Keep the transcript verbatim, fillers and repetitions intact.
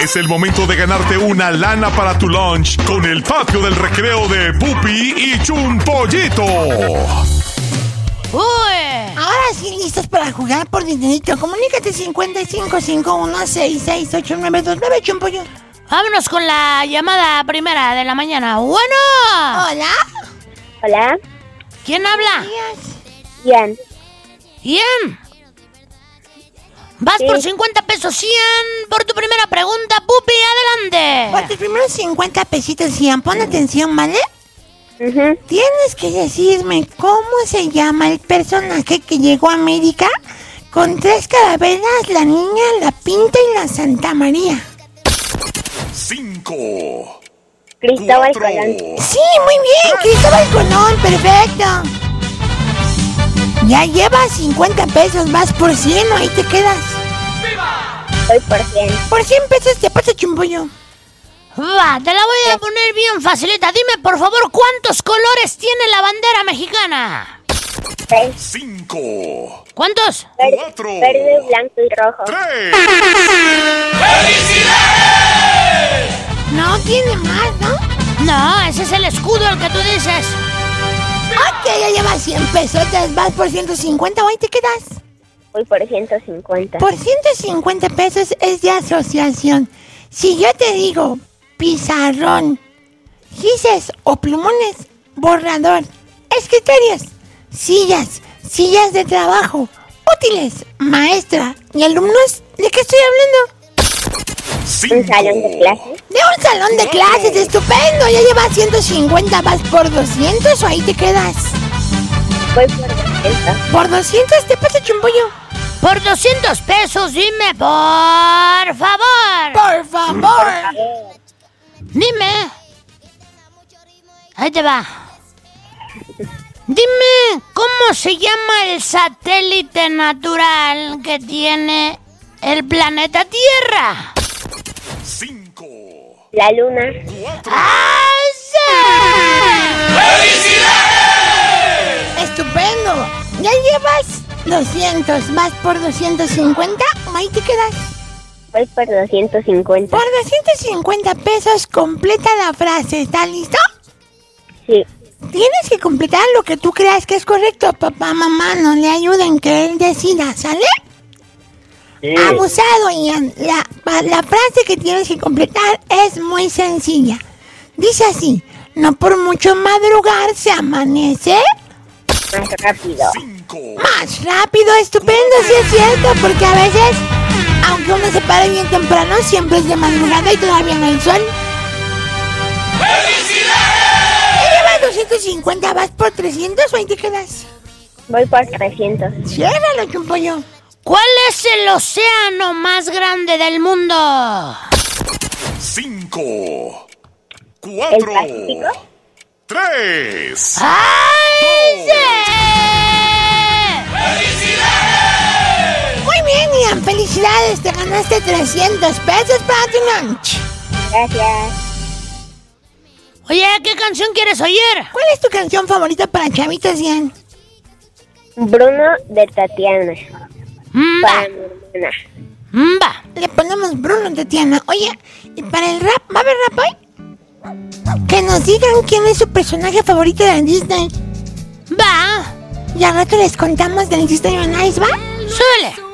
Es el momento de ganarte una lana para tu lunch con el patio del recreo de Pupi y Chumpollito. ¡Uy! Ahora sí, listos para jugar por dinerito. Comunícate cincuenta y cinco cincuenta y uno sesenta y seis ochenta y nueve veintinueve, Chumpollo. Vámonos con la llamada primera de la mañana. ¡Bueno! Hola. Hola. ¿Quién habla? Ian. Ian. Vas Sí. por cincuenta pesos, Ian, por tu primera pregunta. Pupi, adelante. Por tus primeros cincuenta pesitos, Ian, pon atención, ¿vale? Uh-huh. Tienes que decirme cómo se llama el personaje que llegó a América con tres carabelas, la Niña, la Pinta y la Santa María. Cinco. Cristóbal Cuatro. Colón. Sí, muy bien, Cristóbal Colón, perfecto. Ya llevas cincuenta pesos, vas por cien, ¿no? Ahí te quedas. Voy por cien. Por cien pesos te pasa, Chumpollo. Va, te la voy a poner bien facilita. Dime, por favor, ¿cuántos colores tiene la bandera mexicana? Tres. Cinco. ¿Cuántos? Verde, Cuatro. verde, blanco y rojo. Tres. No tiene más, ¿no? No, ese es el escudo el que tú dices. Ok, ya llevas cien pesos, vas por ciento cincuenta, ¿o ahí te quedas? Voy por ciento cincuenta. Por ciento cincuenta pesos es de asociación. Si yo te digo pizarrón, gises o plumones, borrador, escritorios, sillas, sillas de trabajo, útiles, maestra y alumnos, ¿de qué estoy hablando? Cinco. Un salón de clases. De un salón de clases, estupendo. Ya llevas ciento cincuenta, vas por doscientos, ¿o ahí te quedas? Voy por doscientos. Por doscientos te pasa, Chumpollo. Por doscientos pesos, dime, por favor. Por favor. Dime. Ahí te va. Dime, ¿cómo se llama el satélite natural que tiene el planeta Tierra? Cinco. La luna. Cuatro. ¡Ah, sí! Estupendo. Ya llevas doscientos, vas por doscientos cincuenta, ¿o ahí te quedas? Voy por doscientos cincuenta. Por doscientos cincuenta pesos completa la frase, ¿estás listo? Sí. Tienes que completar lo que tú creas que es correcto. Papá, mamá, no le ayuden, que él decida, ¿sale? Sí. Abusado, Ian. La, la frase que tienes que completar es muy sencilla. Dice así: no por mucho madrugar se amanece Más rápido. Cinco. más rápido. Estupendo, sí es cierto, porque a veces, aunque uno se pare bien temprano, siempre es de madrugada y todavía no hay sol. Llevas doscientos cincuenta, vas por trescientos, o ahí te quedas. Voy por trescientos. Ciérralo, Chumpollo. ¿Cuál es el océano más grande del mundo? Cinco. ¿El Cuatro. Pacífico? Tres. ¡Ay, sí! Muy bien, Ian, felicidades, te ganaste trescientos pesos para tu lunch. Gracias. Oye, ¿qué canción quieres oír? ¿Cuál es tu canción favorita para chavitos, Ian? Bruno de Tatiana. Mm, Para Va, mi hermana. mm, va. Le ponemos Bruno, Tatiana. Oye, ¿y para el rap? ¿Va a haber rap hoy? Que nos digan quién es su personaje favorito de Disney. Va. Y al rato les contamos del Disney on Ice, ¿va? Súbele.